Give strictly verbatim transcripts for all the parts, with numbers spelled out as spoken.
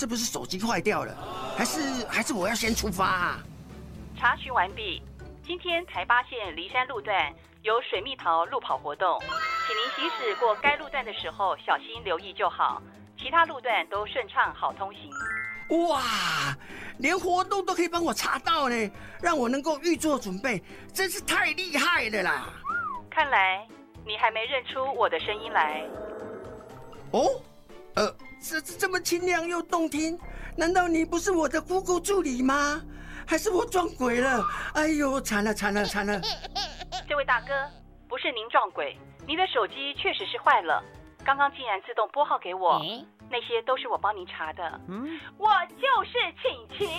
是不是手机坏掉了？还是还是我要先出发啊？ 查询完毕。今天台八线梨山路段有水蜜桃路跑活动，请您行驶过该路段的时候小心留意就好，其他路段都顺畅好通行。 哇，连活动都可以帮我查到呢，让我能够预做准备，真是太厉害了啦！ 看来你还没认出我的声音来。 哦，呃，这这么清亮又动听，难道你不是我的 Google 助理吗？还是我撞鬼了？哎呦，惨了惨了惨了！ 这位大哥，不是您撞鬼，您的手机确实是坏了，刚刚竟然自动拨号给我，嗯、那些都是我帮您查的。嗯，我就是晴晴。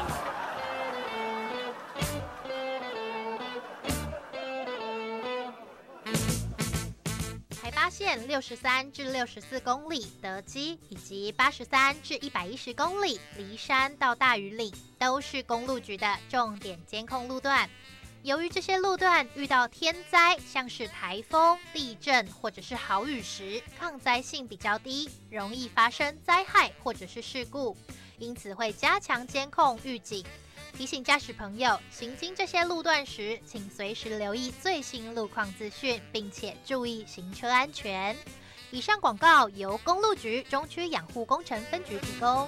台八线六十三至六十四公里德基，以及八十三至一百一十公里梨山到大屿岭，都是公路局的重点监控路段。由于这些路段遇到天灾，像是台风、地震或者是豪雨时，抗灾性比较低，容易发生灾害或者是事故，因此会加强监控预警。提醒驾驶朋友，行经这些路段时，请随时留意最新路况资讯，并且注意行车安全。以上广告由公路局中区养护工程分局提供。